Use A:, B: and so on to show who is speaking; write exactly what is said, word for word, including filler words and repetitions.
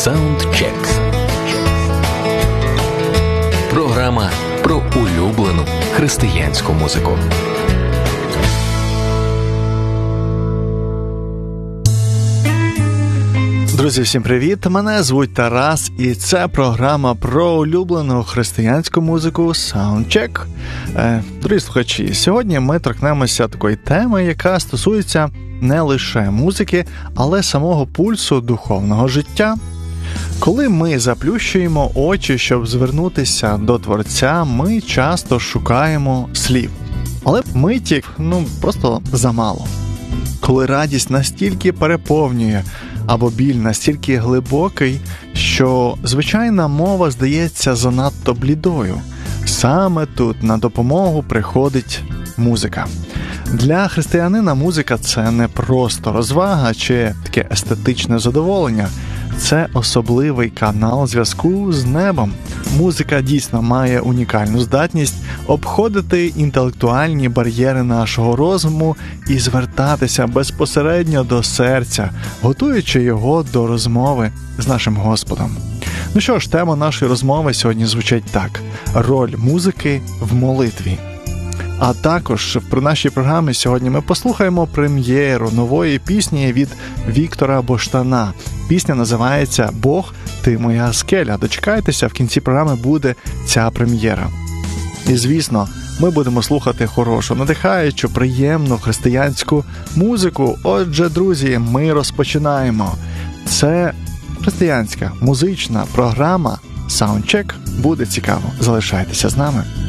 A: Саундчек. Програма про улюблену християнську музику.
B: Друзі, всім привіт! Мене звуть Тарас, і це програма про улюблену християнську музику Soundcheck. Е, дорогі слухачі, сьогодні ми торкнемося такої теми, яка стосується не лише музики, але самого пульсу духовного життя. Коли ми заплющуємо очі, щоб звернутися до Творця, ми часто шукаємо слів. Але миті, ну, просто замало. Коли радість настільки переповнює, або біль настільки глибокий, що звичайна мова здається занадто блідою. Саме тут на допомогу приходить музика. Для християнина музика – це не просто розвага чи таке естетичне задоволення. Це особливий канал зв'язку з небом. Музика дійсно має унікальну здатність обходити інтелектуальні бар'єри нашого розуму і звертатися безпосередньо до серця, готуючи його до розмови з нашим Господом. Ну що ж, тема нашої розмови сьогодні звучить так: роль музики в молитві. А також в нашій програмі сьогодні ми послухаємо прем'єру нової пісні від Віктора Боштана. Пісня називається «Бог, ти моя скеля». Дочекайтеся, в кінці програми буде ця прем'єра. І, звісно, ми будемо слухати хорошу, надихаючу, приємну християнську музику. Отже, друзі, ми розпочинаємо. Це християнська музична програма Soundcheck. Буде цікаво. Залишайтеся з нами.